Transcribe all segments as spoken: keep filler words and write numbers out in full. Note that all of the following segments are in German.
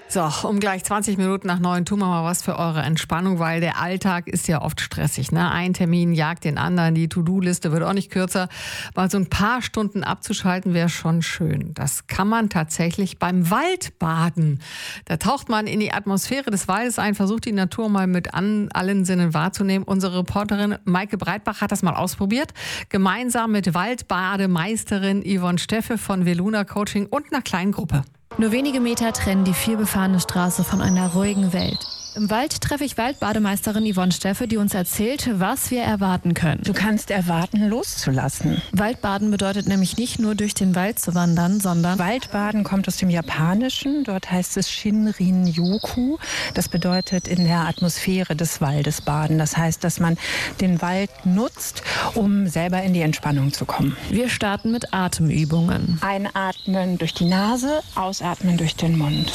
So, um gleich zwanzig Minuten nach neun tun wir mal was für eure Entspannung, weil der Alltag ist ja oft stressig. Ne? Ein Termin jagt den anderen, die To-Do-Liste wird auch nicht kürzer. Mal so ein paar Stunden abzuschalten wäre schon schön. Das kann man tatsächlich beim Waldbaden. Da taucht man in die Atmosphäre des Waldes ein, versucht die Natur mal mit an, allen Sinnen wahrzunehmen. Unsere Reporterin Maike Breitbach hat das mal ausprobiert. Gemeinsam mit Waldbademeisterin Yvonne Steffe von Veluna Coaching und einer kleinen Gruppe. Nur wenige Meter trennen die vielbefahrene Straße von einer ruhigen Welt. Im Wald treffe ich Waldbademeisterin Yvonne Steffe, die uns erzählt, was wir erwarten können. Du kannst erwarten, loszulassen. Waldbaden bedeutet nämlich nicht nur durch den Wald zu wandern, sondern... Waldbaden kommt aus dem Japanischen. Dort heißt es Shinrin-yoku. Das bedeutet in der Atmosphäre des Waldes baden. Das heißt, dass man den Wald nutzt, um selber in die Entspannung zu kommen. Wir starten mit Atemübungen. Einatmen durch die Nase, ausatmen durch den Mund.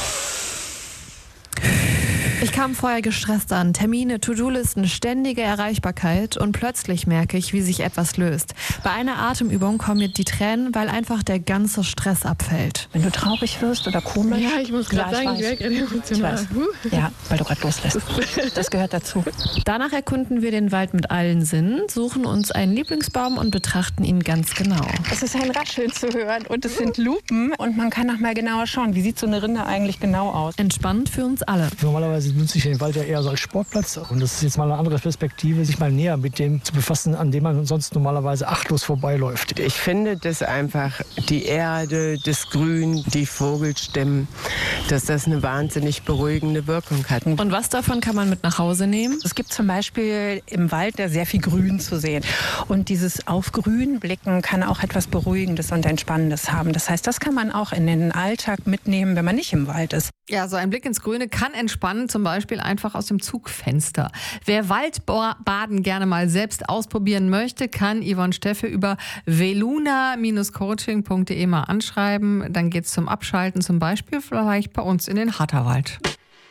Ich kam vorher gestresst an. Termine, To-Do-Listen, ständige Erreichbarkeit und plötzlich merke ich, wie sich etwas löst. Bei einer Atemübung kommen mir die Tränen, weil einfach der ganze Stress abfällt. Wenn du traurig wirst oder komisch. Ja, ich muss gerade sagen, ich wäre gerade emotional. Ich weiß. Ja, weil du gerade loslässt. Das gehört dazu. Danach erkunden wir den Wald mit allen Sinnen, suchen uns einen Lieblingsbaum und betrachten ihn ganz genau. Es ist ein Rascheln zu hören und es sind Lupen und man kann noch mal genauer schauen, wie sieht so eine Rinde eigentlich genau aus. Entspannt für uns alle. Normalerweise nutze ich den Wald ja eher so als Sportplatz. Und das ist jetzt mal eine andere Perspektive, sich mal näher mit dem zu befassen, an dem man sonst normalerweise achtlos vorbeiläuft. Ich finde, dass einfach die Erde, das Grün, die Vogelstimmen, dass das eine wahnsinnig beruhigende Wirkung hat. Und was davon kann man mit nach Hause nehmen? Es gibt zum Beispiel im Wald da sehr viel Grün zu sehen. Und dieses auf Grün blicken kann auch etwas Beruhigendes und Entspannendes haben. Das heißt, das kann man auch in den Alltag mitnehmen, wenn man nicht im Wald ist. Ja, so ein Blick ins Grüne kann entspannen, zum Beispiel einfach aus dem Zugfenster. Wer Waldbaden gerne mal selbst ausprobieren möchte, kann Yvonne Steffe über veluna Coaching punkt de mal anschreiben. Dann geht's zum Abschalten, zum Beispiel vielleicht bei uns in den Hatterwald.